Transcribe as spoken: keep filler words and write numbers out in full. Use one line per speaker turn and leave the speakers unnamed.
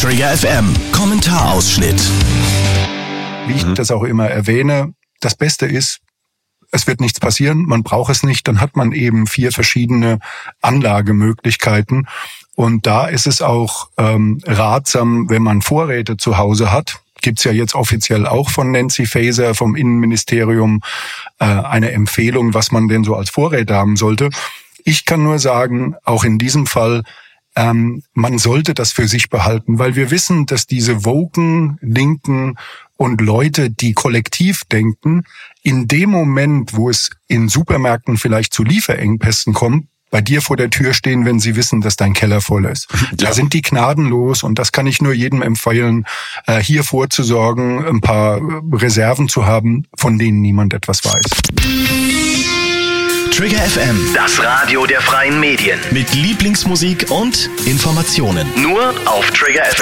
Trigger F M, Kommentarausschnitt.
Wie ich mhm. das auch immer erwähne, das Beste ist, es wird nichts passieren, man braucht es nicht, dann hat man eben vier verschiedene Anlagemöglichkeiten. Und da ist es auch ähm, ratsam, wenn man Vorräte zu Hause hat. Gibt's ja jetzt offiziell auch von Nancy Faeser vom Innenministerium äh, eine Empfehlung, was man denn so als Vorräte haben sollte. Ich kann nur sagen, auch in diesem Fall, ähm, man sollte das für sich behalten, weil wir wissen, dass diese woken, linken und Leute, die kollektiv denken, in dem Moment, wo es in Supermärkten vielleicht zu Lieferengpässen kommt, bei dir vor der Tür stehen, wenn sie wissen, dass dein Keller voll ist. Ja. Da sind die gnadenlos und das kann ich nur jedem empfehlen, hier vorzusorgen, ein paar Reserven zu haben, von denen niemand etwas weiß.
Trigger F M,
das Radio der freien Medien.
Mit Lieblingsmusik und Informationen.
Nur auf Trigger F M.